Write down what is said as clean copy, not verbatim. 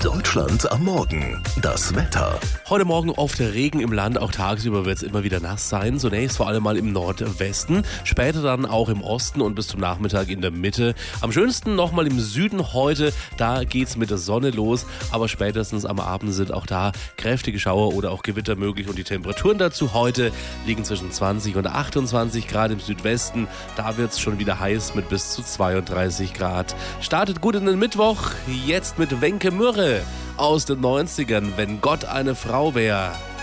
Deutschland am Morgen. Das Wetter. Heute Morgen oft Regen im Land, auch tagsüber wird es immer wieder nass sein. Zunächst vor allem mal im Nordwesten, später dann auch im Osten und bis zum Nachmittag in der Mitte. Am schönsten nochmal im Süden heute, da geht's mit der Sonne los, aber spätestens am Abend sind auch da kräftige Schauer oder auch Gewitter möglich und die Temperaturen dazu heute liegen zwischen 20 und 28 Grad im Südwesten. Da wird's schon wieder heiß mit bis zu 32 Grad. Startet gut in den Mittwoch, jetzt mit Wenke Mürre aus den 90ern, wenn Gott eine Frau wäre.